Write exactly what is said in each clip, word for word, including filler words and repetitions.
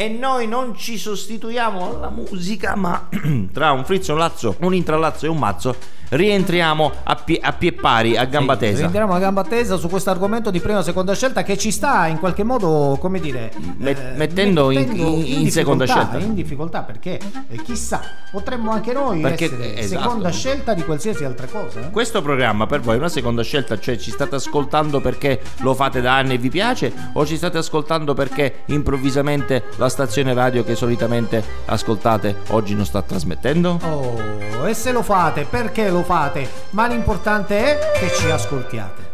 e noi non ci sostituiamo alla musica, ma tra un frizzo, un lazzo, un intrallazzo e un mazzo rientriamo a pie, a pie pari, a gamba tesa. Rientriamo a gamba tesa su questo argomento di prima seconda scelta, che ci sta in qualche modo, come dire, Met, eh, mettendo, mettendo in, in, in seconda scelta, in difficoltà, perché eh, chissà, potremmo anche noi perché, essere esatto. seconda scelta di qualsiasi altra cosa. Eh? Questo programma per voi è una seconda scelta, cioè ci state ascoltando perché lo fate da anni e vi piace, o ci state ascoltando perché improvvisamente la stazione radio che solitamente ascoltate oggi non sta trasmettendo? Oh, e se lo fate, perché lo fate? Ma l'importante è che ci ascoltiate.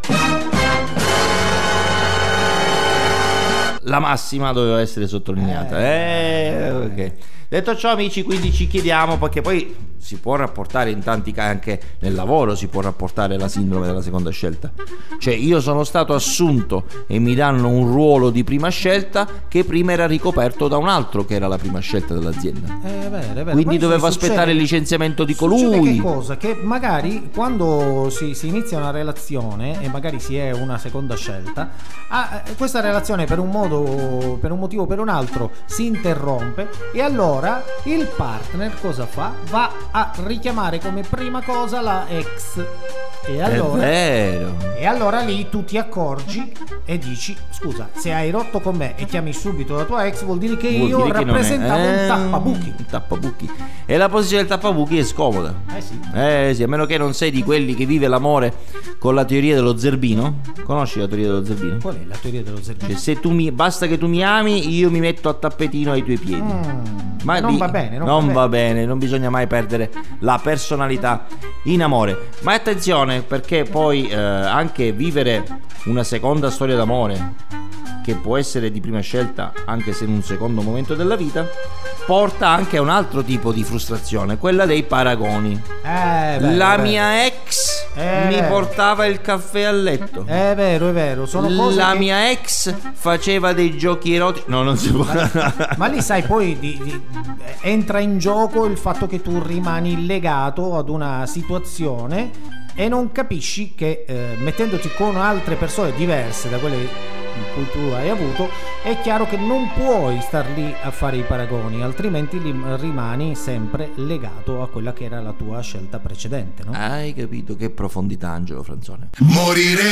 La massima doveva essere sottolineata. Eh, eh, ok. Detto ciò, amici, quindi ci chiediamo, perché poi si può rapportare in tanti casi, anche nel lavoro si può rapportare la sindrome della seconda scelta. Cioè, io sono stato assunto e mi danno un ruolo di prima scelta che prima era ricoperto da un altro che era la prima scelta dell'azienda. Eh, è vero, è vero. Quindi poi dovevo succede, aspettare il licenziamento di succede colui. Che cosa? Che magari quando si, si inizia una relazione e magari si è una seconda scelta, ah, questa relazione per un modo, per un motivo o per un altro si interrompe, e allora il partner cosa fa? Va a richiamare come prima cosa la ex. E allora, è vero. e allora lì tu ti accorgi e dici: scusa, se hai rotto con me e chiami subito la tua ex, vuol dire che Vuol io dire che non è- rappresentavo eh, un tappabuchi. un tappabuchi. E la posizione del tappabuchi è scomoda. Eh sì. Eh sì, a meno che non sei di quelli che vive l'amore con la teoria dello zerbino. Conosci la teoria dello zerbino? Qual è la teoria dello zerbino? Cioè, se tu mi basta che tu mi ami, io mi metto a tappetino ai tuoi piedi. Mm, Ma non vi- va bene, non, non va va bene. bene, non bisogna mai perdere la personalità in amore. Ma attenzione, perché poi eh, anche vivere una seconda storia d'amore, che può essere di prima scelta anche se in un secondo momento della vita, porta anche a un altro tipo di frustrazione, quella dei paragoni. Eh, vero, La è vero. mia ex Eh, mi vero. portava il caffè a letto. È vero, è vero. Sono cose La che- mia ex faceva dei giochi erotici. No, non si può. Ma lì sai, poi di- di- entra in gioco il fatto che tu rimani legato ad una situazione e non capisci che eh, mettendoti con altre persone diverse da quelle in cui tu hai avuto, è chiaro che non puoi star lì a fare i paragoni, altrimenti li- rimani sempre legato a quella che era la tua scelta precedente, no? Hai capito che profondità, Angelo Franzone? Morire